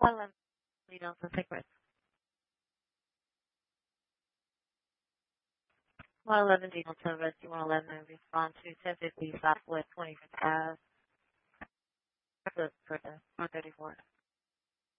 111 Delta, take risk. 111 Delta, rescue 111, respond to 1050 Southwest 25th Ave, for the 134.